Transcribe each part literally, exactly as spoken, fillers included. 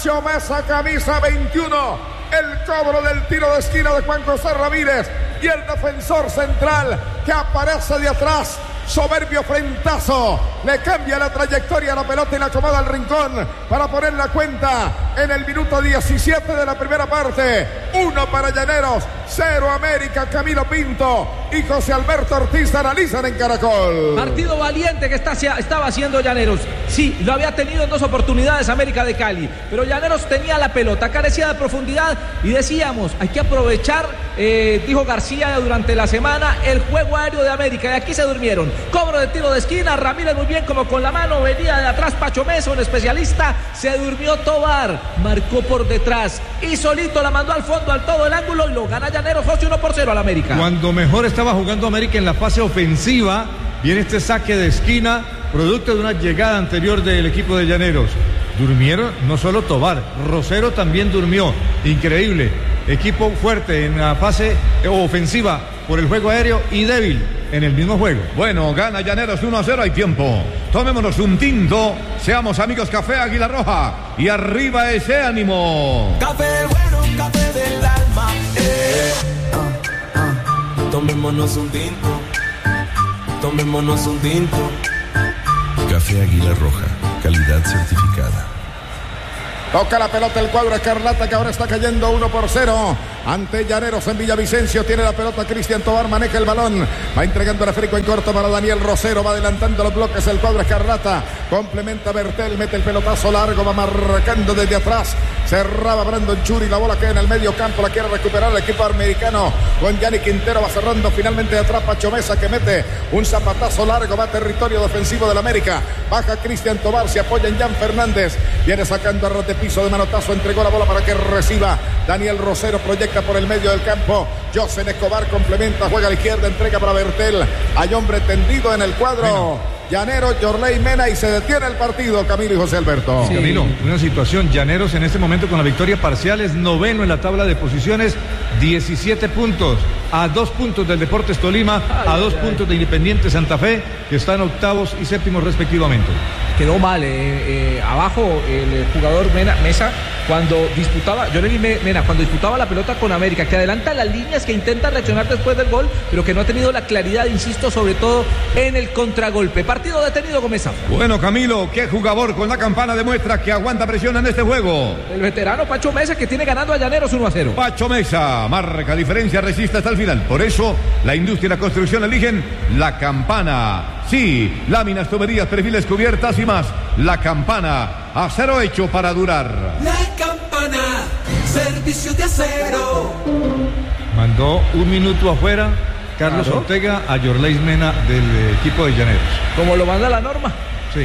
Pacho Mesa, camisa veintiuno. El cobro del tiro de esquina de Juan José Ramírez. Y el defensor central que aparece de atrás. Soberbio frentazo, le cambia la trayectoria a la pelota y la acomoda al rincón para poner la cuenta en el minuto diecisiete de la primera parte. Uno para Llaneros, cero América. Camilo Pinto y José Alberto Ortiz analizan en Caracol. Partido valiente que está, estaba haciendo Llaneros. Sí, lo había tenido en dos oportunidades América de Cali, pero Llaneros tenía la pelota, carecía de profundidad y decíamos, hay que aprovechar, eh, dijo García durante la semana, el juego aéreo de América, y aquí se durmieron. Cobro de tiro de esquina, Ramírez muy bien como con la mano, venía de atrás Pacho Mesa, un especialista, se durmió Tobar, marcó por detrás y solito la mandó al fondo, al todo el ángulo, y lo gana Llaneros, José, uno por cero al América. Cuando mejor estaba jugando América en la fase ofensiva, viene este saque de esquina, producto de una llegada anterior del equipo de Llaneros. Durmieron no solo Tobar, Rosero también durmió, increíble. Equipo fuerte en la fase ofensiva por el juego aéreo y débil en el mismo juego. Bueno, gana Llaneros uno a cero, hay tiempo. Tomémonos un tinto, seamos amigos Café Águila Roja y arriba ese ánimo. Café bueno, café del alma. Eh. Uh, uh. Tomémonos un tinto, tomémonos un tinto. Café Águila Roja, calidad certificada. Toca la pelota el cuadro escarlata que ahora está cayendo uno por cero ante Llaneros en Villavicencio. Tiene la pelota Cristian Tobar, maneja el balón, va entregando el esférico en corto para Daniel Rosero, va adelantando los bloques el cuadro escarlata, complementa Bertel, mete el pelotazo largo, va marcando desde atrás, cerraba Brandon Churi, la bola queda en el medio campo, la quiere recuperar el equipo americano con Yanni Quintero, va cerrando finalmente de atrás Pacho Mesa que mete un zapatazo largo, va a territorio defensivo del América, baja Cristian Tobar, se apoya en Jan Fernández, viene sacando a rote piso de manotazo, entregó la bola para que reciba Daniel Rosero, proyecta por el medio del campo, José Escobar complementa, juega a la izquierda, entrega para Bertel, hay hombre tendido en el cuadro Mena. Llanero, Yorley Mena, y se detiene el partido, Camilo y José Alberto. Sí. Camilo, una situación, Llaneros en este momento con la victoria parcial es noveno en la tabla de posiciones, diecisiete puntos, a dos puntos del Deportes Tolima, ay, a dos ay, puntos de Independiente Santa Fe, que están octavos y séptimos respectivamente. Quedó mal, eh, eh, abajo el jugador Mena, Mesa, cuando disputaba, yo le vi Mena, cuando disputaba la pelota con América, que adelanta las líneas, que intenta reaccionar después del gol, pero que no ha tenido la claridad, insisto, sobre todo en el contragolpe. Partido detenido, Gómez Zafra. Bueno, Camilo, qué jugador con la campana demuestra que aguanta presión en este juego. El veterano Pacho Mesa, que tiene ganando a Llaneros uno a cero. Pacho Mesa, marca diferencia, resiste hasta el final. Por eso, la industria y la construcción eligen la campana. Sí, láminas, tuberías, perfiles, cubiertas y más. La campana, acero hecho para durar. La campana, servicio de acero. Mandó un minuto afuera Carlos claro. Ortega a Yorley Mena del equipo de Llaneros. Como lo manda la norma. Sí.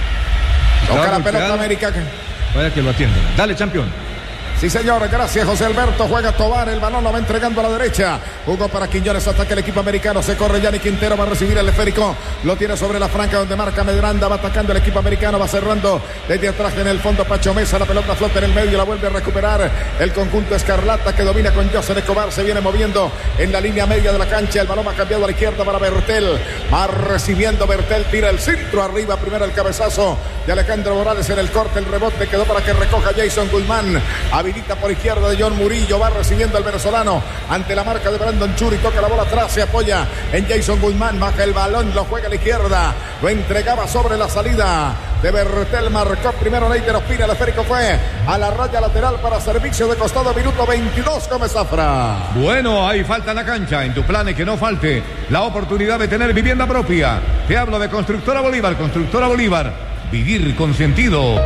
Toca la pelota América. Vaya que lo atienden. Dale, campeón. Sí, señor, gracias José Alberto, juega Tobar, el balón lo va entregando a la derecha, jugó para Quiñones, ataca el equipo americano, se corre Yanni Quintero, va a recibir el esférico, lo tiene sobre la franca donde marca Medranda, va atacando el equipo americano, va cerrando desde atrás en el fondo Pacho Mesa, la pelota flota en el medio, la vuelve a recuperar el conjunto escarlata que domina con José Escobar, se viene moviendo en la línea media de la cancha, el balón va cambiado a la izquierda para Bertel, va recibiendo Bertel, tira el centro arriba, primero el cabezazo de Alejandro Morales en el corte, el rebote quedó para que recoja Jason Guzmán, habilita por izquierda de John Murillo, va recibiendo el venezolano ante la marca de Brandon Churi, toca la bola atrás, se apoya en Jason Guzmán, baja el balón, lo juega a la izquierda, lo entregaba sobre la salida de Bertel, marcó primero Neiter Ospina, el esférico fue a la raya lateral para servicio de costado, minuto veintidós, Gómez Zafra. Bueno, hay falta en la cancha, en tu plan es que no falte la oportunidad de tener vivienda propia. Te hablo de Constructora Bolívar, Constructora Bolívar, vivir con sentido.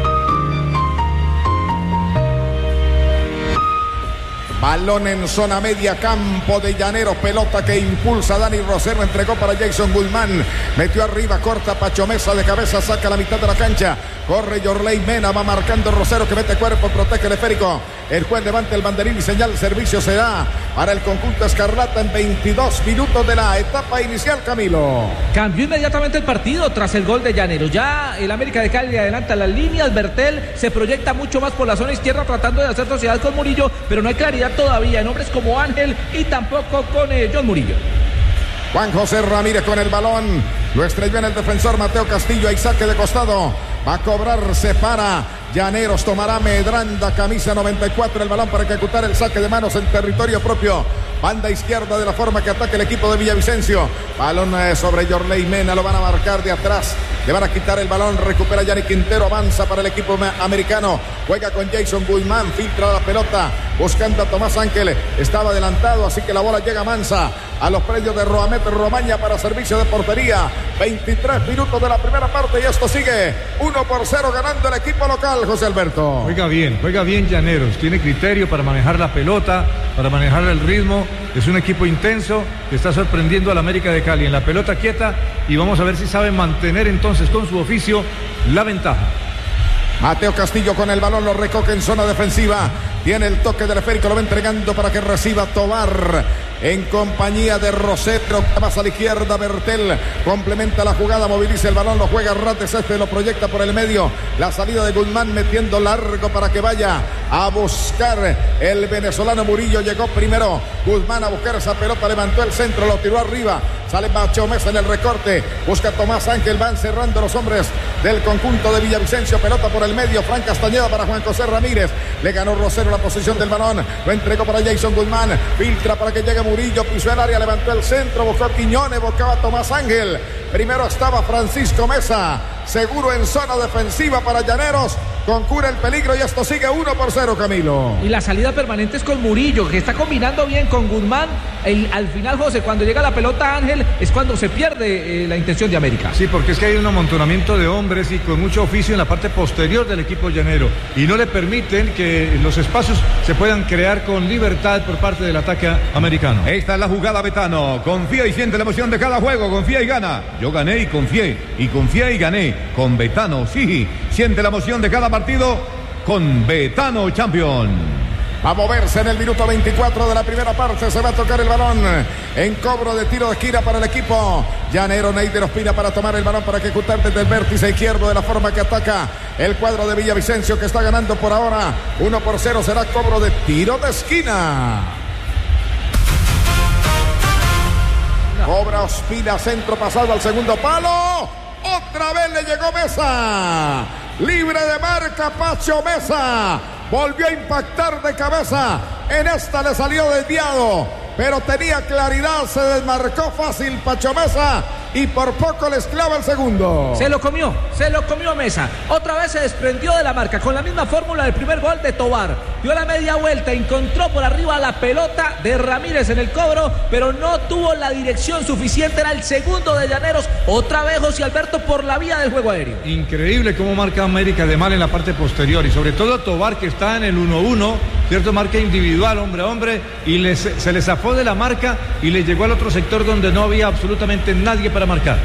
Balón en zona media, campo de Llaneros, pelota que impulsa Dani Rosero, entregó para Jason Guzmán, metió arriba, corta Pacho Mesa de cabeza, saca la mitad de la cancha, corre Yorley Mena, va marcando Rosero que mete cuerpo, protege el esférico, el juez levanta el banderín y señal, el servicio será para el conjunto escarlata en veintidós minutos de la etapa inicial, Camilo. Cambió inmediatamente el partido tras el gol de Llaneros, ya el América de Cali adelanta las líneas, Bertel se proyecta mucho más por la zona izquierda tratando de hacer sociedad con Murillo, pero no hay claridad todavía en hombres como Ángel y tampoco con eh, John Murillo. Juan José Ramírez con el balón, lo estrelló en el defensor Mateo Castillo, hay saque de costado, va a cobrar, se para Llaneros tomará Medranda, camisa noventa y cuatro, el balón para ejecutar el saque de manos en territorio propio. Banda izquierda de la forma que ataca el equipo de Villavicencio. Balón eh, sobre Yorley Mena, lo van a marcar de atrás. Le van a quitar el balón, recupera Yanni Quintero, avanza para el equipo americano. Juega con Jason Guzmán, filtra la pelota, buscando a Tomás Ángel. Estaba adelantado, así que la bola llega mansa a los predios de Roamet Romaña para servicio de portería. veintitrés minutos de la primera parte y esto sigue uno por cero ganando el equipo local, José Alberto. Juega bien, juega bien Llaneros, tiene criterio para manejar la pelota, para manejar el ritmo. Es un equipo intenso que está sorprendiendo al América de Cali en la pelota quieta y vamos a ver si sabe mantener entonces con su oficio la ventaja. Mateo Castillo con el balón, lo recoge en zona defensiva. Tiene el toque del esférico, lo va entregando para que reciba Tobar en compañía de Rosero. Más a la izquierda, Bertel complementa la jugada, moviliza el balón, lo juega Rates, este lo proyecta por el medio. La salida de Guzmán metiendo largo para que vaya a buscar el venezolano Murillo. Llegó primero Guzmán a buscar esa pelota, levantó el centro, lo tiró arriba. Sale Pacho Mesa en el recorte, busca Tomás Ángel, van cerrando los hombres del conjunto de Villavicencio. Pelota por el medio, Fran Castañeda para Juan José Ramírez. Le ganó Rosero la posición del balón, lo entregó para Jason Guzmán, filtra para que llegue Murillo, pisó el área, levantó el centro, buscó Quiñones, buscaba Tomás Ángel. Primero estaba Francisco Mesa, seguro en zona defensiva para Llaneros. Concura el peligro y esto sigue uno por cero, Camilo. Y la salida permanente es con Murillo, que está combinando bien con Guzmán. El, al final, José, cuando llega la pelota Ángel, es cuando se pierde eh, la intención de América. Sí, porque es que hay un amontonamiento de hombres y con mucho oficio en la parte posterior del equipo llanero. Y no le permiten que los espacios se puedan crear con libertad por parte del ataque americano. Esta es la jugada, Betano. Confía y siente la emoción de cada juego. Confía y gana. Yo gané y confié. Y confié y gané. Con Betano, sí. Siente la emoción de cada partido con Betano Champion. A moverse en el minuto veinticuatro de la primera parte. Se va a tocar el balón en cobro de tiro de esquina para el equipo llanero. Neider Ospina para tomar el balón para ejecutar desde el vértice izquierdo de la forma que ataca el cuadro de Villavicencio, que está ganando por ahora uno por cero. Será cobro de tiro de esquina. No. Cobra Ospina, centro pasado al segundo palo. Otra vez le llegó Mesa. Libre de marca Pacho Mesa. Volvió a impactar de cabeza. En esta le salió desviado, pero tenía claridad. Se desmarcó fácil Pacho Mesa y por poco les clava el segundo. Se lo comió, se lo comió Mesa. Otra vez se desprendió de la marca con la misma fórmula del primer gol de Tobar. Dio la media vuelta, encontró por arriba la pelota de Ramírez en el cobro, pero no tuvo la dirección suficiente. Era el segundo de Llaneros. Otra vez José Alberto por la vía del juego aéreo. Increíble cómo marca América de mal en la parte posterior y sobre todo Tobar, que está en el uno uno, cierto, marca individual, hombre a hombre, y les, se le zafó de la marca y le llegó al otro sector donde no había absolutamente nadie para marcar.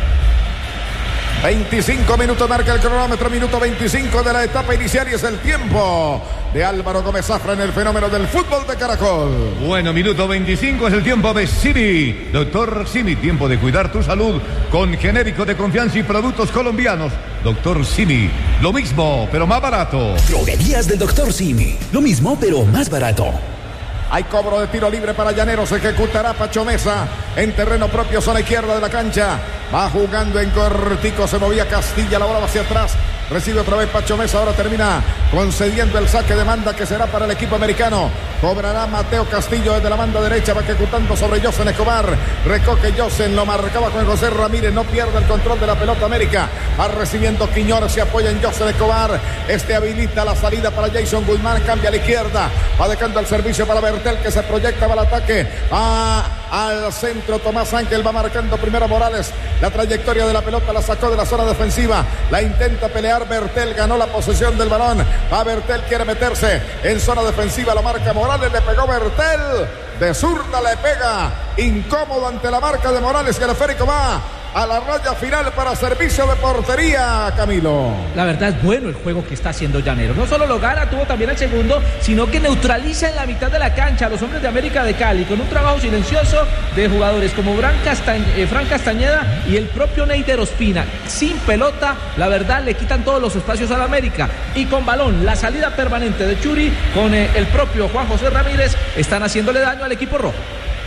veinticinco minutos marca el cronómetro, minuto veinticinco de la etapa inicial y es el tiempo de Álvaro Gómez Zafra en el fenómeno del fútbol de Caracol. Bueno, minuto veinticinco es el tiempo de Simi. Doctor Simi, tiempo de cuidar tu salud con genérico de confianza y productos colombianos. Doctor Simi, lo mismo, pero más barato. Droguerías del Doctor Simi, lo mismo, pero más barato. Hay cobro de tiro libre para Llaneros. Ejecutará Pacho Mesa en terreno propio, zona izquierda de la cancha. Va jugando en cortico. Se movía Castilla. La bola va hacia atrás. Recibe otra vez Pacho Mesa. Ahora termina concediendo el saque de banda que será para el equipo americano. Cobrará Mateo Castillo desde la banda derecha. Va ejecutando sobre Josen Escobar. Recoge Josen. Lo marcaba con José Ramírez. No pierde el control de la pelota América. Va recibiendo Quiñones. Se apoya en Josen Escobar. Este habilita la salida para Jason Guzmán. Cambia a la izquierda. Va dejando el servicio para Bertel, que se proyecta para el ataque. Va al centro Tomás Ángel. Va marcando primero Morales. La trayectoria de la pelota la sacó de la zona defensiva. La intenta pelear Bertel. Ganó la posesión del balón. Va Bertel, quiere meterse en zona defensiva. La marca Morales. Le pegó Bertel. De zurda le pega. Incómodo ante la marca de Morales. Que el esférico va a la raya final para servicio de portería, Camilo. La verdad es bueno el juego que está haciendo Llaneros. No solo lo gana, tuvo también el segundo, sino que neutraliza en la mitad de la cancha a los hombres de América de Cali, con un trabajo silencioso de jugadores como Fran Castañ eh, Fran Castañeda y el propio Neider Ospina. Sin pelota, la verdad, le quitan todos los espacios a la América. Y con balón, la salida permanente de Churi con eh, el propio Juan José Ramírez están haciéndole daño al equipo rojo.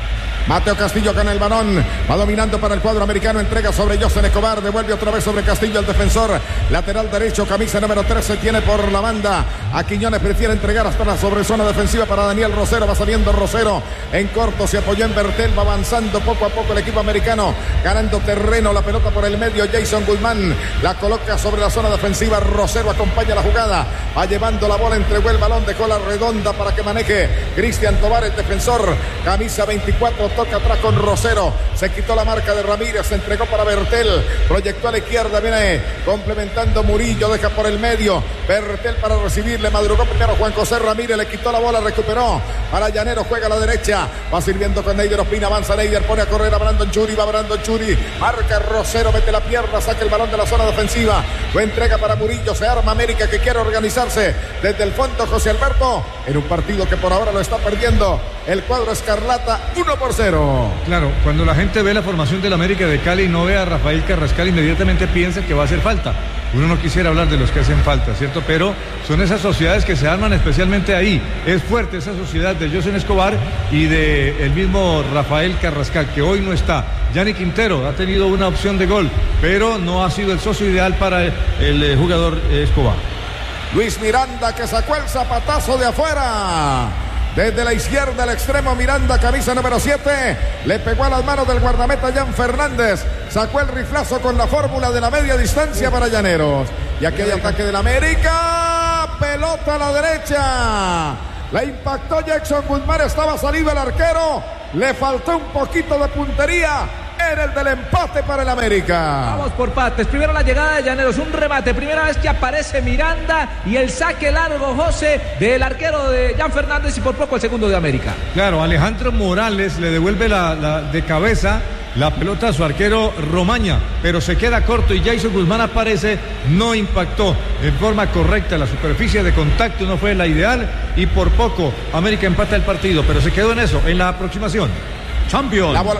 Mateo Castillo con el balón. Va dominando para el cuadro americano. Entrega sobre José Escobar. Devuelve otra vez sobre Castillo, el defensor. Lateral derecho, camisa número trece. Tiene por la banda a Quiñones. Prefiere entregar hasta la sobrezona defensiva para Daniel Rosero. Va saliendo Rosero. En corto se apoyó en Bertel. Va avanzando poco a poco el equipo americano. Ganando terreno. La pelota por el medio. Jason Guzmán la coloca sobre la zona defensiva. Rosero acompaña la jugada. Va llevando la bola. Entregó el balón. Dejó la redonda para que maneje Cristian Tobar, el defensor. Camisa veinticuatro. Toca atrás con Rosero. Se quitó la marca de Ramírez. Se entregó para Bertel. Proyectó a la izquierda. Viene complementando Murillo. Deja por el medio. Bertel para recibirle. Madrugó primero Juan José Ramírez. Le quitó la bola. Recuperó para Llanero. Juega a la derecha. Va sirviendo con Neider Ospina. Avanza Neider. Pone a correr a Brandon Churi. Va Brandon Churi. Marca Rosero. Mete la pierna. Saca el balón de la zona defensiva. Lo entrega para Murillo. Se arma América, que quiere organizarse desde el fondo. José Alberto. En un partido que por ahora lo está perdiendo el cuadro escarlata uno por cero. Claro, cuando la gente ve la formación del América de Cali y no ve a Rafael Carrascal, inmediatamente piensa que va a hacer falta. Uno no quisiera hablar de los que hacen falta, ¿cierto? Pero son esas sociedades que se arman especialmente ahí. Es fuerte esa sociedad de José Escobar y de el mismo Rafael Carrascal, que hoy no está. Gianni Quintero ha tenido una opción de gol, pero no ha sido el socio ideal para el, el jugador Escobar. Luis Miranda, que sacó el zapatazo de afuera. Desde la izquierda al extremo, Miranda, camisa número siete. Le pegó a las manos del guardameta Jan Fernández. Sacó el riflazo con la fórmula de la media distancia para Llaneros. Y aquí hay ataque del América. Pelota a la derecha. La impactó Jackson Guzmán. Estaba salido el arquero. Le faltó un poquito de puntería. Era el del empate para el América. Vamos por partes. Primero la llegada de Llaneros, un remate. Primera vez que aparece Miranda y el saque largo, José, del arquero de Jan Fernández y por poco el segundo de América. Claro, Alejandro Morales le devuelve la, la de cabeza la pelota a su arquero Romaña, pero se queda corto y Jason Guzmán aparece, no impactó en forma correcta. La superficie de contacto no fue la ideal y por poco América empata el partido, pero se quedó en eso, en la aproximación. Champions. La bola.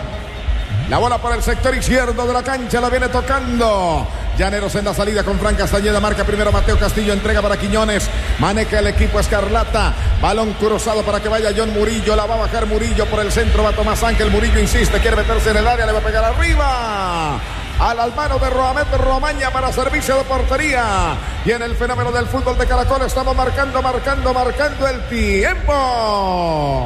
La bola por el sector izquierdo de la cancha, la viene tocando Llaneros en la salida con Fran Castañeda. Marca primero Mateo Castillo, entrega para Quiñones. Maneja el equipo escarlata. Balón cruzado para que vaya John Murillo. La va a bajar Murillo por el centro. Va Tomás Ángel. Murillo insiste, quiere meterse en el área. Le va a pegar arriba a las manos de Roamet Romaña para servicio de portería. Y en el fenómeno del fútbol de Caracol estamos marcando, marcando, marcando el tiempo.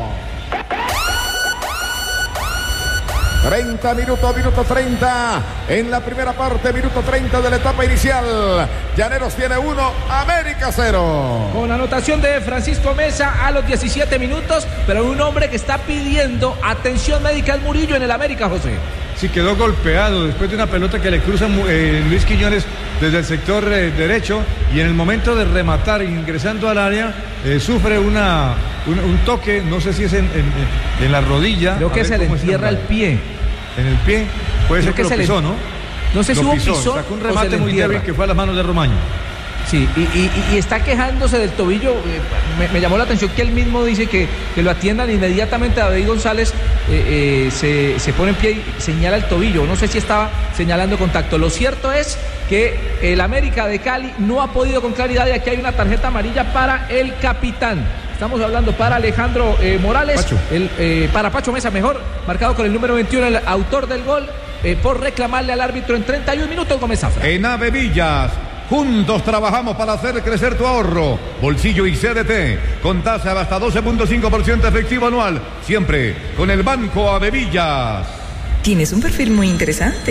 treinta minutos, minuto treinta en la primera parte, minuto treinta de la etapa inicial. Llaneros tiene uno, América cero. Con anotación de Francisco Mesa a los diecisiete minutos, pero un hombre que está pidiendo atención médica al Murillo en el América, José. Sí, quedó golpeado después de una pelota que le cruza eh, Luis Quiñones desde el sector eh, derecho y en el momento de rematar ingresando al área eh, sufre una, un, un toque, no sé si es en, en, en la rodilla. Creo que se le entierra el pie. En el pie, puede ser que, que lo pisó, le... ¿no? No sé si hubo pisón. Sacó un remate muy débil que fue a las manos de Romaño. Sí, y, y, y está quejándose del tobillo. Eh, me, me llamó la atención que él mismo dice que, que lo atiendan inmediatamente. David González eh, eh, se, se pone en pie y señala el tobillo. No sé si estaba señalando contacto. Lo cierto es que el América de Cali no ha podido con claridad y aquí hay una tarjeta amarilla para el capitán. Estamos hablando para Alejandro eh, Morales, el, eh, para Pacho Mesa, mejor, marcado con el número veintiuno, el autor del gol, eh, por reclamarle al árbitro en treinta y un minutos, Gómez Zafra. En Ave Villas, juntos trabajamos para hacer crecer tu ahorro. Bolsillo y C D T, con tasa de hasta doce punto cinco por ciento efectivo anual, siempre con el Banco Ave Villas. Tienes un perfil muy interesante.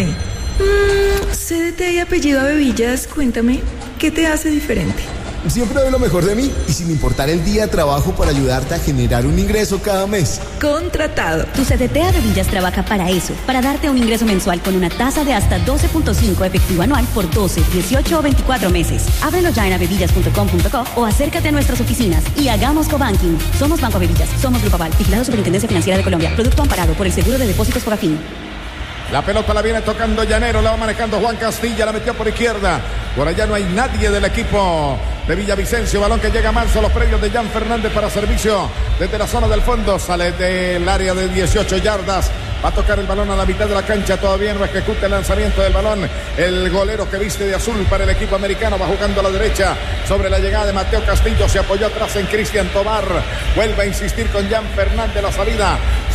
Mm, C D T y apellido Ave Villas, cuéntame, ¿qué te hace diferente? Siempre doy lo mejor de mí y sin importar el día trabajo para ayudarte a generar un ingreso cada mes. Contratado. Tu C D T Ave Villas trabaja para eso, para darte un ingreso mensual con una tasa de hasta doce punto cinco efectivo anual por doce, dieciocho o veinticuatro meses. Ábrelo ya en avevillas punto com punto co o acércate a nuestras oficinas y hagamos cobanking. Somos Banco Ave Villas, somos Grupo Aval, vigilado Superintendencia Financiera de Colombia. Producto amparado por el Seguro de Depósitos Fogafín. La pelota la viene tocando Llanero, la va manejando Juan Castilla, la metió por izquierda. Por allá no hay nadie del equipo de Villavicencio. Balón que llega manso a los predios de Jan Fernández para servicio desde la zona del fondo. Sale del área de dieciocho yardas. Va a tocar el balón a la mitad de la cancha. Todavía no ejecuta el lanzamiento del balón. El golero que viste de azul para el equipo americano va jugando a la derecha. Sobre la llegada de Mateo Castillo. Se apoyó atrás en Cristian Tobar. Vuelve a insistir con Jan Fernández. La salida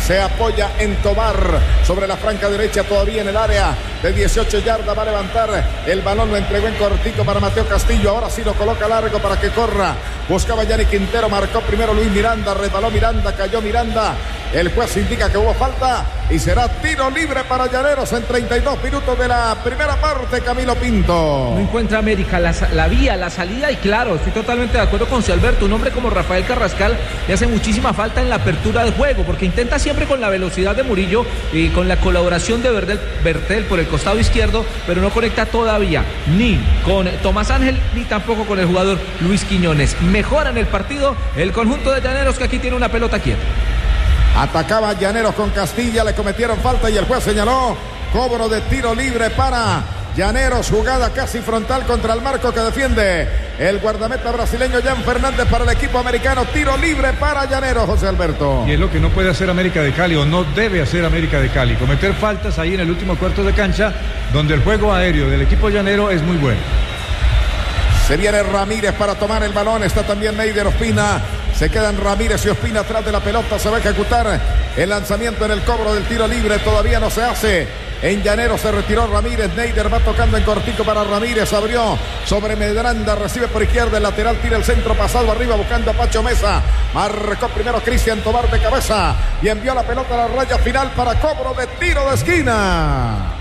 se apoya en Tobar sobre la franca derecha, todavía en el área de dieciocho yardas, va a levantar el balón, lo entregó en cortico para Mateo Castillo, ahora sí lo coloca largo para que corra, buscaba Yannick Quintero, marcó primero Luis Miranda, resbaló Miranda, cayó Miranda, el juez indica que hubo falta y será tiro libre para Llaneros en treinta y dos minutos de la primera parte. Camilo Pinto. No encuentra América la, la vía, la salida, y claro, estoy totalmente de acuerdo con Alberto, un hombre como Rafael Carrascal le hace muchísima falta en la apertura del juego, porque intenta siempre con la velocidad de Murillo y con la colaboración de Bertel, Bertel por el costado izquierdo, pero no conecta todavía ni con Tomás Ángel ni tampoco con el jugador Luis Quiñones. Mejora en el partido el conjunto de Llaneros, que aquí tiene una pelota quieta. Atacaba Llaneros con Castilla, le cometieron falta y el juez señaló cobro de tiro libre para Llaneros, jugada casi frontal contra el marco que defiende el guardameta brasileño Jan Fernández para el equipo americano. Tiro libre para Llaneros, José Alberto. Y es lo que no puede hacer América de Cali, o no debe hacer América de Cali, cometer faltas ahí en el último cuarto de cancha, donde el juego aéreo del equipo llanero es muy bueno. Se viene Ramírez para tomar el balón, está también Neider Ospina. Se quedan Ramírez y Ospina atrás de la pelota. Se va a ejecutar el lanzamiento en el cobro del tiro libre. Todavía no se hace. En Llaneros se retiró Ramírez. Neider va tocando en cortico para Ramírez. Abrió sobre Medranda. Recibe por izquierda. El lateral tira el centro pasado arriba buscando a Pacho Mesa. Marcó primero Cristian Tobar de cabeza. Y envió la pelota a la raya final para cobro de tiro de esquina.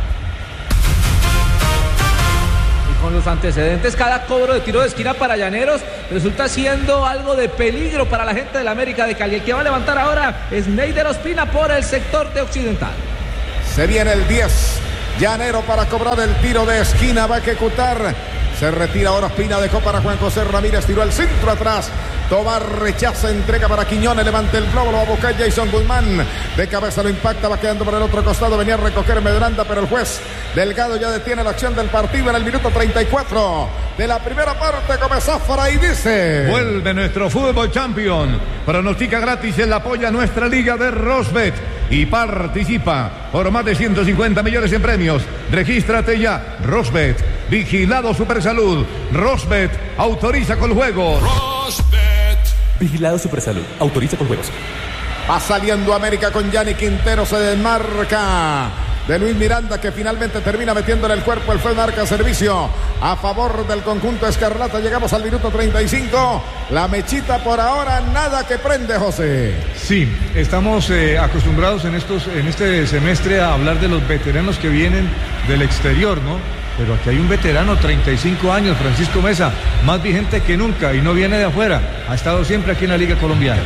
Con los antecedentes, cada cobro de tiro de esquina para Llaneros resulta siendo algo de peligro para la gente de la América de Cali. El que va a levantar ahora es Neider Ospina por el sector de Occidental. Se viene el diez. Llanero para cobrar el tiro de esquina. Va a ejecutar. Se retira ahora Ospina. Dejó para Juan José Ramírez. Tiró el centro atrás. Tobar rechaza, entrega para Quiñones, levanta el globo, lo va a buscar Jason Guzmán, de cabeza lo impacta, va quedando por el otro costado, venía a recoger Medranda, pero el juez Delgado ya detiene la acción del partido en el minuto treinta y cuatro de la primera parte. Comezáfora y dice: vuelve nuestro fútbol champion, pronostica gratis en la apoya nuestra liga de Rosbet y participa por más de ciento cincuenta millones en premios. Regístrate ya. Rosbet, vigilado Supersalud. Rosbet, autoriza con juegos. Rosbet. Vigilado Supersalud. Autoriza con juegos. Va saliendo América con Yannick Quintero. Se desmarca de Luis Miranda, que finalmente termina metiéndole el cuerpo. El fue marca servicio a favor del conjunto escarlata. Llegamos al minuto treinta y cinco. La mechita por ahora nada que prende, José. Sí, estamos eh, acostumbrados en, estos, en este semestre a hablar de los veteranos que vienen del exterior, ¿no? Pero aquí hay un veterano, treinta y cinco años, Francisco Mesa, más vigente que nunca y no viene de afuera. Ha estado siempre aquí en la Liga Colombiana.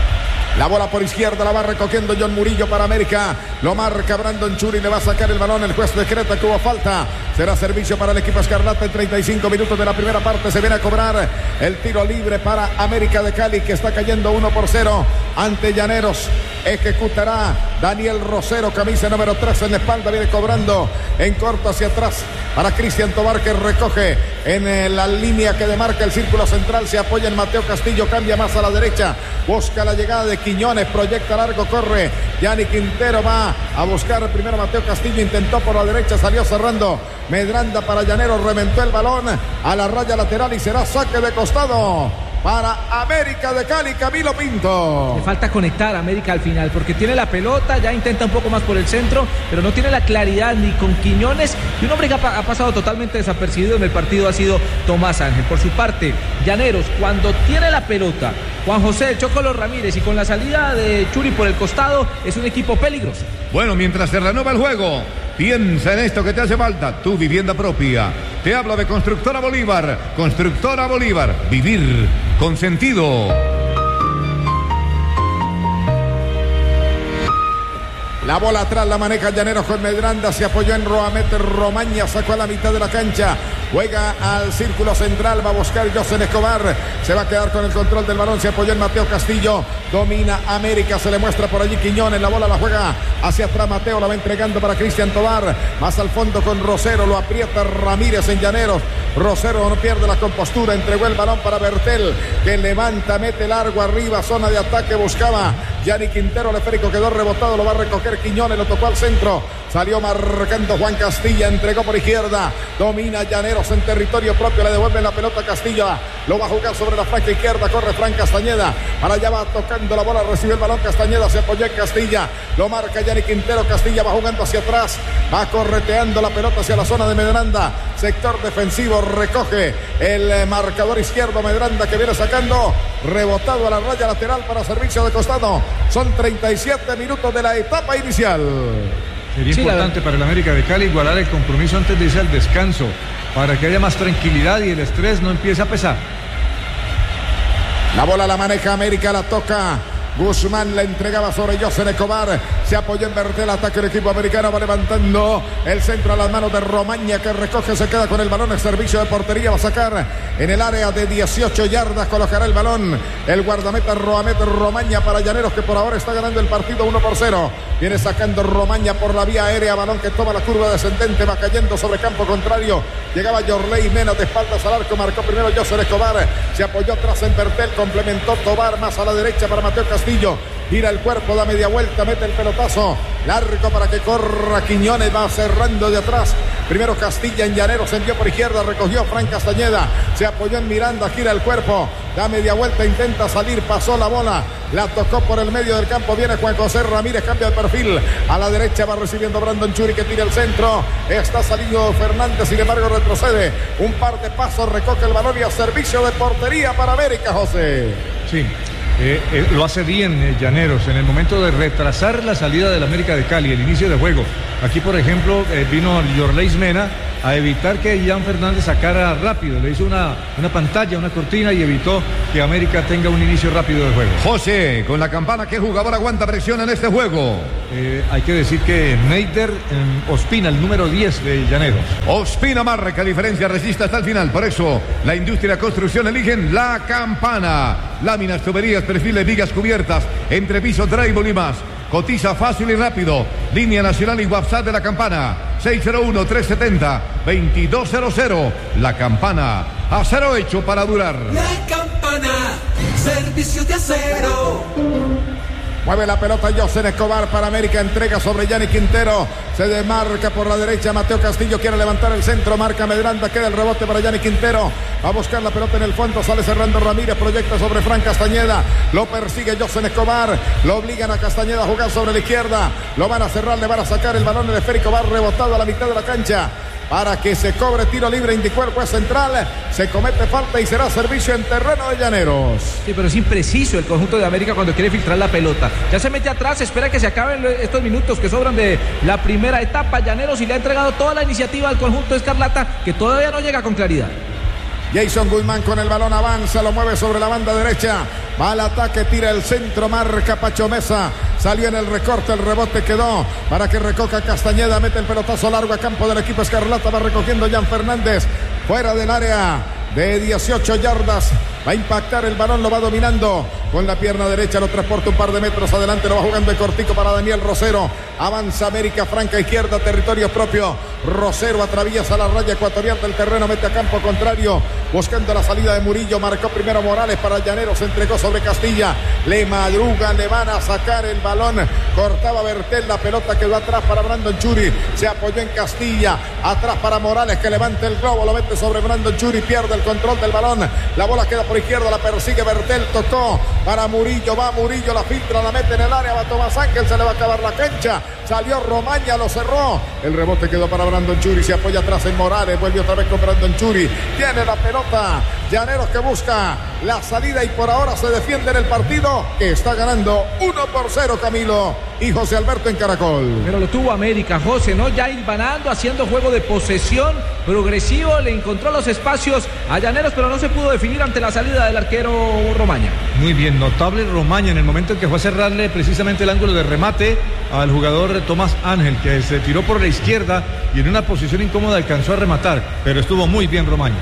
La bola por izquierda la va recogiendo John Murillo para América. Lo marca Brandon Churi, le va a sacar el balón. El juez decreta que hubo falta. Será servicio para el equipo escarlata en treinta y cinco minutos de la primera parte. Se viene a cobrar el tiro libre para América de Cali, que está cayendo uno por cero ante Llaneros. Ejecutará Daniel Rosero, camisa número tres en la espalda. Viene cobrando en corto hacia atrás para Cristian Tobar, que recoge en la línea que demarca el círculo central. Se apoya en Mateo Castillo, cambia más a la derecha. Busca la llegada de Quiñones, proyecta largo, corre Yannick Quintero, va a buscar primero Mateo Castillo, intentó por la derecha, salió cerrando Medranda para Llaneros, reventó el balón a la raya lateral y será saque de costado para América de Cali. Camilo Pinto. Le falta conectar a América al final, porque tiene la pelota, ya intenta un poco más por el centro, pero no tiene la claridad ni con Quiñones, y un hombre que ha, ha pasado totalmente desapercibido en el partido ha sido Tomás Ángel. Por su parte, Llaneros, cuando tiene la pelota, Juan José Chocolo Ramírez, y con la salida de Churi por el costado, es un equipo peligroso. Bueno, mientras se renueva el juego, piensa en esto que te hace falta, tu vivienda propia. Te hablo de Constructora Bolívar. Constructora Bolívar, vivir con sentido. La bola atrás la maneja Llaneros con Medranda, se apoyó en Roamete, Romaña sacó a la mitad de la cancha, juega al círculo central, va a buscar José Escobar, se va a quedar con el control del balón, se apoyó en Mateo Castillo, domina América, se le muestra por allí Quiñones, la bola la juega hacia atrás Mateo, la va entregando para Cristian Tobar, más al fondo con Rosero, lo aprieta Ramírez en Llaneros, Rosero no pierde la compostura, entregó el balón para Bertel, que levanta, mete largo arriba, zona de ataque, buscaba Yannick Quintero, el esférico quedó rebotado, lo va a recoger Quiñones, lo tocó al centro, salió marcando Juan Castilla, entregó por izquierda, domina Llaneros, Llaneros en territorio propio, le devuelven la pelota a Castilla, lo va a jugar sobre la franja izquierda, corre Fran Castañeda, para allá va tocando la bola, recibe el balón Castañeda, se apoya en Castilla, lo marca Yannick Quintero, Castilla va jugando hacia atrás, va correteando la pelota hacia la zona de Medranda, sector defensivo, recoge el marcador izquierdo Medranda que viene sacando, rebotado a la raya lateral para servicio de costado, son treinta y siete minutos de la etapa inicial. Sería sí, importante la... para el América de Cali igualar el compromiso antes de irse al descanso, para que haya más tranquilidad y el estrés no empiece a pesar. La bola la maneja América, la toca Guzmán, la entregaba sobre José Escobar, se apoyó en Bertel, ataque el equipo americano, va levantando el centro a las manos de Romaña que recoge, se queda con el balón, el servicio de portería, va a sacar en el área de dieciocho yardas, colocará el balón el guardameta Roamet Romaña para Llaneros que por ahora está ganando el partido uno por cero, viene sacando Romaña por la vía aérea, balón que toma la curva descendente, va cayendo sobre campo contrario, llegaba Yorley Mena de espaldas al arco, marcó primero José Escobar, se apoyó atrás en Bertel, complementó Tobar más a la derecha para Mateo Castillo, gira el cuerpo, da media vuelta, mete el pelotazo largo para que corra Quiñones, va cerrando de atrás, primero Castilla en Llaneros, se envió por izquierda, recogió Fran Castañeda, se apoyó en Miranda, gira el cuerpo, da media vuelta, intenta salir, pasó la bola, la tocó por el medio del campo, viene Juan José Ramírez, cambia de perfil, a la derecha va recibiendo Brandon Churi que tira el centro, está saliendo Fernández, sin embargo retrocede, un par de pasos, recoge el balón y a servicio de portería para América, José. Sí. Eh, eh, lo hace bien eh, Llaneros en el momento de retrasar la salida del América de Cali, el inicio de juego. Aquí, por ejemplo, eh, vino Yorleis Mena a evitar que Jan Fernández sacara rápido. Le hizo una, una pantalla, una cortina y evitó que América tenga un inicio rápido de juego. José, con la campana, ¿qué jugador aguanta presión en este juego? Eh, hay que decir que Neider eh, Ospina, el número diez de Llaneros. Ospina marca diferencia, resiste hasta el final. Por eso, la industria de la construcción eligen la campana. Láminas, tuberías, perfiles, vigas cubiertas, entrepiso, drywall y más. Cotiza fácil y rápido. Línea nacional y WhatsApp de la campana. seis cero uno, tres siete cero, dos dos cero cero. La campana. Acero hecho para durar. La campana. Servicios de acero. Mueve la pelota José Escobar para América, entrega sobre Yannick Quintero, se demarca por la derecha, Mateo Castillo quiere levantar el centro, marca Medranda, queda el rebote para Yannick Quintero, va a buscar la pelota en el fondo, sale cerrando Ramírez, proyecta sobre Fran Castañeda, lo persigue José Escobar, lo obligan a Castañeda a jugar sobre la izquierda, lo van a cerrar, le van a sacar el balón, el esférico va rebotado a la mitad de la cancha, para que se cobre tiro libre, indicó el juez central, se comete falta y será servicio en terreno de Llaneros. Sí, pero es impreciso el conjunto de América cuando quiere filtrar la pelota. Ya se mete atrás, espera que se acaben estos minutos que sobran de la primera etapa. Llaneros y le ha entregado toda la iniciativa al conjunto escarlata que todavía no llega con claridad. Jason Guzmán con el balón avanza, lo mueve sobre la banda derecha, va al ataque, tira el centro, marca Pacho Mesa, salió en el recorte, el rebote quedó para que recoja Castañeda, mete el pelotazo largo a campo del equipo escarlata, va recogiendo Jan Fernández, fuera del área de dieciocho yardas, va a impactar el balón, lo va dominando con la pierna derecha, lo transporta un par de metros adelante, lo va jugando el cortico para Daniel Rosero, avanza América, franca izquierda, territorio propio, Rosero atraviesa la raya ecuatorial del terreno, mete a campo contrario, buscando la salida de Murillo, marcó primero Morales para Llaneros, se entregó sobre Castilla, le madrugan, le van a sacar el balón, cortaba Bertel, la pelota quedó atrás para Brandon Churi, se apoyó en Castilla, atrás para Morales que levanta el globo, lo mete sobre Brandon Churi, pierde el control del balón, la bola queda por izquierda, la persigue Bertel, tocó para Murillo, va Murillo, la filtra, la mete en el área, va Tomás Ángel, se le va a acabar la cancha, salió Romaña, lo cerró, el rebote quedó para Brandon Churi, se apoya atrás en Morales, vuelve otra vez con Brandon Churi, tiene la pelota, Llaneros que busca la salida y por ahora se defiende en el partido, que está ganando uno por cero Camilo y José Alberto en Caracol. Pero lo tuvo América, José, ¿no? Ya hilvanando, haciendo juego de posesión progresivo, le encontró los espacios a Llaneros, pero no se pudo definir ante la salida del arquero Romaña. Muy bien, notable Romaña en el momento en que fue a cerrarle precisamente el ángulo de remate al jugador Tomás Ángel, que se tiró por la izquierda y en una posición incómoda alcanzó a rematar, pero estuvo muy bien Romaña.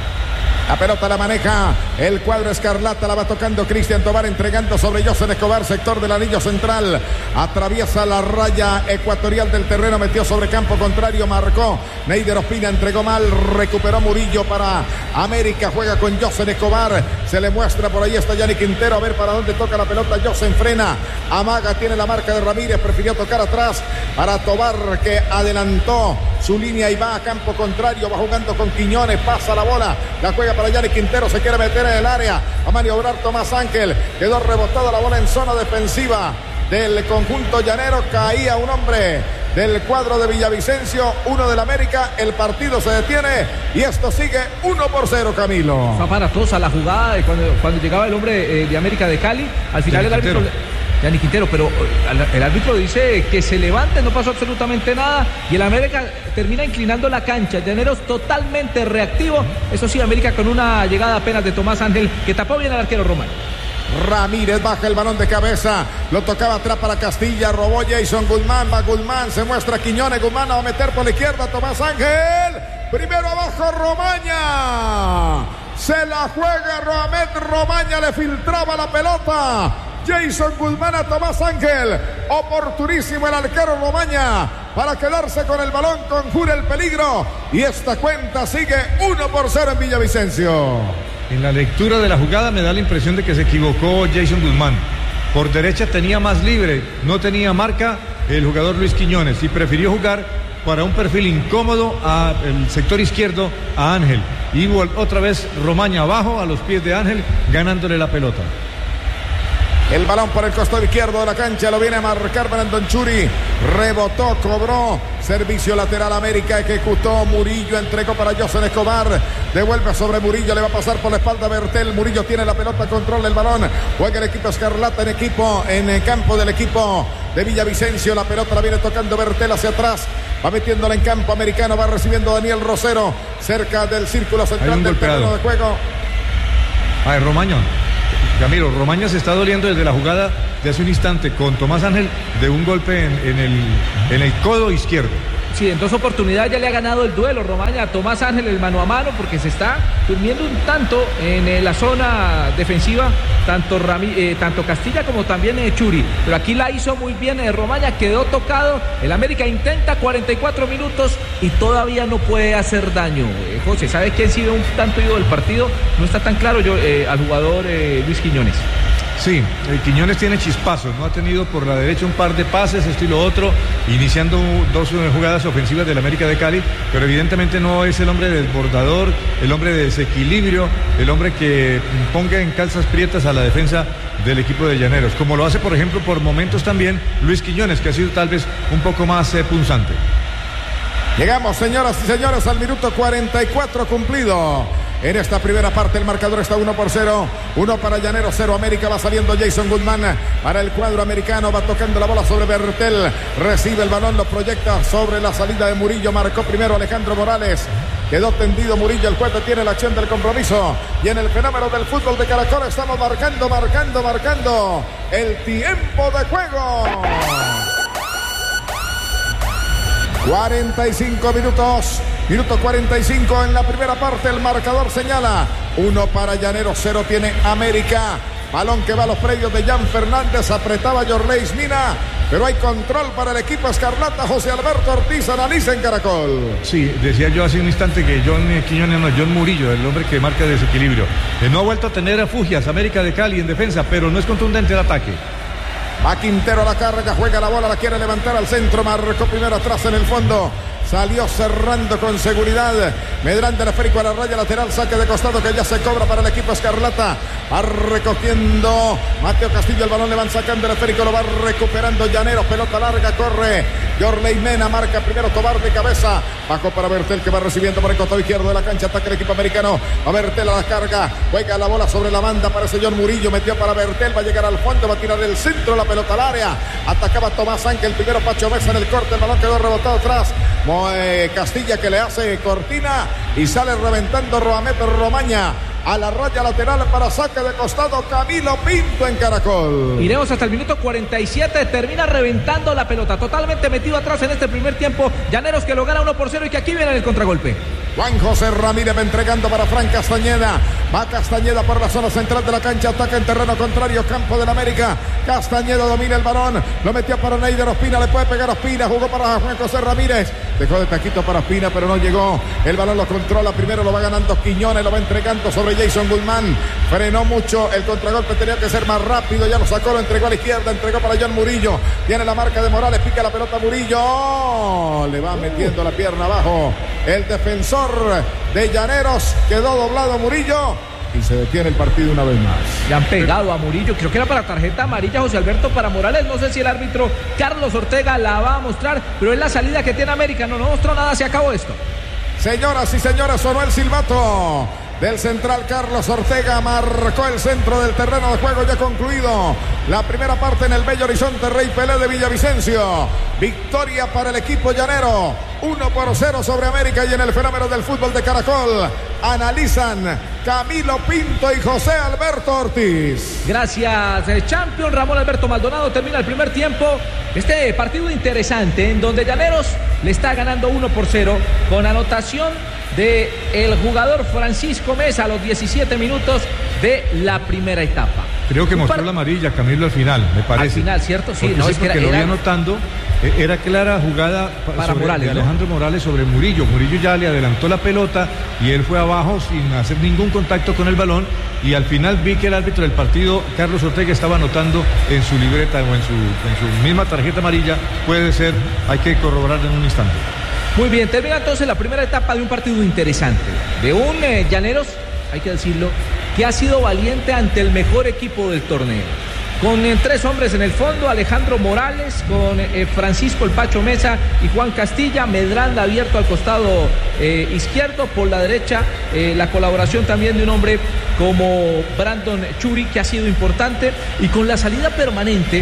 La pelota la maneja el cuadro escarlata, la va tocando Cristian Tobar, entregando sobre José Escobar, sector del anillo central, atraviesa la raya ecuatorial del terreno, metió sobre campo contrario, marcó Neider Ospina, entregó mal, recuperó Murillo para América, juega con José Escobar, se le muestra por ahí está Yannick Quintero, a ver para dónde toca la pelota, José frena, amaga, tiene la marca de Ramírez, prefirió tocar atrás para Tobar que adelantó su línea y va a campo contrario, va jugando con Quiñones, pasa la bola, la juega para Yannick Quintero, se quiere meter en el área, a maniobrar Tomás Ángel, quedó rebotada la bola en zona defensiva del conjunto llanero, caía un hombre del cuadro de Villavicencio, uno del América, el partido se detiene y esto sigue uno por cero, Camilo. Fue aparatosa la jugada de cuando, cuando llegaba el hombre eh, de América de Cali, al final Yannick el árbitro... Quintero. Yannick Quintero, pero el árbitro dice que se levante, no pasó absolutamente nada y el América termina inclinando la cancha. Llaneros totalmente reactivo, eso sí, América con una llegada apenas de Tomás Ángel que tapó bien al arquero Román. Ramírez baja el balón de cabeza, lo tocaba atrás para Castilla, robó Jason Guzmán, va Guzmán, se muestra Quiñones, Guzmán va a meter por la izquierda, Tomás Ángel, primero abajo Romaña, se la juega Roamet Romaña, le filtraba la pelota, Jason Guzmán a Tomás Ángel, oportunísimo el arquero Romaña para quedarse con el balón, conjura el peligro y esta cuenta sigue uno por cero en Villavicencio. En la lectura de la jugada me da la impresión de que se equivocó Jason Guzmán. Por derecha tenía más libre, no tenía marca el jugador Luis Quiñones y prefirió jugar para un perfil incómodo al sector izquierdo a Ángel. Y otra vez Romaña abajo a los pies de Ángel ganándole la pelota. El balón por el costado izquierdo de la cancha lo viene a marcar Brandon Churi. Rebotó, cobró. Servicio lateral América. Ejecutó Murillo. Entregó para José Escobar. Devuelve sobre Murillo. Le va a pasar por la espalda Bertel. Murillo tiene la pelota. Controla el balón. Juega el equipo Escarlata en equipo. En el campo del equipo de Villavicencio. La pelota la viene tocando Bertel hacia atrás. Va metiéndola en campo americano. Va recibiendo Daniel Rosero. Cerca del círculo central del terreno de juego. Ay, Romaña. Camilo, Romaña se está doliendo desde la jugada de hace un instante con Tomás Ángel de un golpe en, en, el, en el codo izquierdo. Sí, en dos oportunidades ya le ha ganado el duelo Romaña a Tomás Ángel el mano a mano porque se está durmiendo un tanto en la zona defensiva, tanto, Rami, eh, tanto Castilla como también eh, Churi. Pero aquí la hizo muy bien eh, Romaña, quedó tocado. El América intenta cuarenta y cuatro minutos y todavía no puede hacer daño. Eh, José, ¿sabes quién ha sido un tanto ido del partido? No está tan claro yo eh, al jugador eh, Luis Quiñones. Sí, el Quiñones tiene chispazos, no ha tenido por la derecha un par de pases, esto y lo otro, iniciando dos jugadas ofensivas del América de Cali, pero evidentemente no es el hombre desbordador, el hombre de desequilibrio, el hombre que ponga en calzas prietas a la defensa del equipo de Llaneros, como lo hace por ejemplo por momentos también Luis Quiñones, que ha sido tal vez un poco más eh, punzante. Llegamos, señoras y señores, al minuto cuarenta y cuatro cumplido. En esta primera parte el marcador está uno por cero. uno para Llaneros, cero América. Va saliendo Jason Guzmán para el cuadro americano. Va tocando la bola sobre Bertel. Recibe el balón, lo proyecta sobre la salida de Murillo. Marcó primero Alejandro Morales. Quedó tendido Murillo. El juez tiene la acción del compromiso. Y en el fenómeno del fútbol de Caracol estamos marcando, marcando, marcando el tiempo de juego. cuarenta y cinco minutos. Minuto cuarenta y cinco en la primera parte. El marcador señala uno para Llaneros, cero tiene América. Balón que va a los predios de Jan Fernández. Apretaba Yorleis Mina. Pero hay control para el equipo Escarlata. José Alberto Ortiz analiza en Caracol. Sí, decía yo hace un instante que John Quiñones, no, John Murillo, el hombre que marca desequilibrio. Eh, no ha vuelto a tener refugias América de Cali en defensa, pero no es contundente el ataque. Va Quintero a la carga, juega la bola, la quiere levantar al centro, marcó primero atrás en el fondo, salió cerrando con seguridad, Medrán del esférico a la raya lateral, saque de costado que ya se cobra para el equipo Escarlata, va recogiendo Mateo Castillo, el balón le van sacando el esférico, lo va recuperando Llaneros, pelota larga, corre Yorley Mena, marca primero Tobar de cabeza, bajó para Bertel que va recibiendo por el costado izquierdo de la cancha, ataca el equipo americano, a Bertel a la carga, juega la bola sobre la banda, aparece John Murillo, metió para Bertel, va a llegar al fondo, va a tirar el centro, la pelota al área, atacaba Tomás Ángel, primero Pacho Mesa en el corte, el balón quedó rebotado atrás, Moe Castilla que le hace cortina y sale reventando Roamet Romaña a la raya lateral para saque de costado Camilo Pinto en Caracol. Iremos hasta el minuto cuarenta y siete, termina reventando la pelota, totalmente metido atrás en este primer tiempo, Llaneros que lo gana uno por cero y que aquí viene el contragolpe. Juan José Ramírez entregando para Fran Castañeda. Va Castañeda por la zona central de la cancha. Ataca en terreno contrario. Campo del América. Castañeda domina el balón. Lo metió para Neider Ospina. Le puede pegar Ospina. Jugó para Juan José Ramírez. Dejó de taquito para Ospina, pero no llegó. El balón lo controla. Primero lo va ganando Quiñones. Lo va entregando sobre Jason Guzmán. Frenó mucho. El contragolpe tenía que ser más rápido. Ya lo sacó. Lo entregó a la izquierda. Entregó para John Murillo. Tiene la marca de Morales. Pica la pelota Murillo. Oh, le va metiendo la pierna abajo. El defensor de Llaneros. Quedó doblado Murillo. Y se detiene el partido una vez más. Le han pegado a Murillo. Creo que era para tarjeta amarilla, José Alberto, para Morales. No sé si el árbitro Carlos Ortega la va a mostrar, pero es la salida que tiene América. No, no mostró nada, se acabó esto. Señoras y señores, sonó el silbato del central Carlos Ortega. Marcó el centro del terreno de juego, ya concluido la primera parte en el Bello Horizonte Rey Pelé de Villavicencio. Victoria para el equipo llanero, uno por cero sobre América. Y en el fenómeno del fútbol de Caracol analizan Camilo Pinto y José Alberto Ortiz. Gracias, eh, Champion. Ramón Alberto Maldonado. Termina el primer tiempo. Este partido interesante en donde Llaneros le está ganando uno por cero con anotación de el jugador Francisco Mesa a los diecisiete minutos de la primera etapa. Creo que Un mostró par... la amarilla, Camilo, al final, me parece. Al final, ¿cierto? Sí, porque no, sí, es que porque era, lo vi era... anotando. Era clara jugada para sobre, Morales, de ¿no? Alejandro Morales sobre Murillo. Murillo ya le adelantó la pelota y él fue abajo sin hacer ningún contacto con el balón. Y al final vi que el árbitro del partido, Carlos Ortega, estaba anotando en su libreta o en su, en su misma tarjeta amarilla. Puede ser, hay que corroborar en un instante. Muy bien, termina entonces la primera etapa de un partido interesante. De un eh, Llaneros, hay que decirlo, que ha sido valiente ante el mejor equipo del torneo. Con eh, tres hombres en el fondo, Alejandro Morales, con eh, Francisco El Pacho Mesa y Juan Castilla, Medranda abierto al costado eh, izquierdo, por la derecha eh, la colaboración también de un hombre como Brandon Churi, que ha sido importante, y con la salida permanente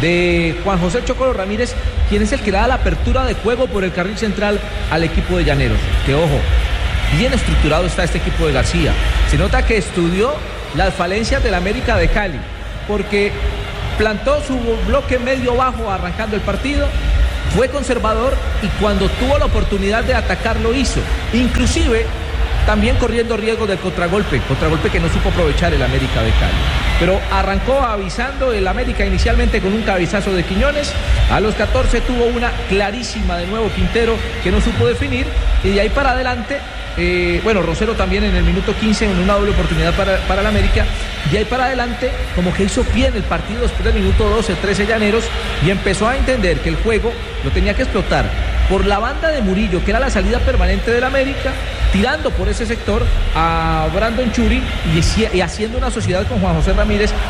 de Juan José Chocolo Ramírez, quien es el que le da la apertura de juego por el carril central al equipo de Llaneros. Que ojo, bien estructurado está este equipo de García. Se nota que estudió las falencias del América de Cali, porque plantó su bloque medio bajo arrancando el partido, fue conservador y cuando tuvo la oportunidad de atacar lo hizo, inclusive también corriendo riesgo del contragolpe, contragolpe que no supo aprovechar el América de Cali. Pero arrancó avisando el América inicialmente con un cabezazo de Quiñones, a los catorce tuvo una clarísima de nuevo Quintero que no supo definir, y de ahí para adelante Eh, bueno, Rosero también en el minuto quince en una doble oportunidad para, para el América. Y ahí para adelante como que hizo bien el partido después del minuto doce, trece Llaneros, y empezó a entender que el juego lo tenía que explotar por la banda de Murillo, que era la salida permanente del América, tirando por ese sector a Brandon Churi y, y haciendo una sociedad con Juan José Ramírez,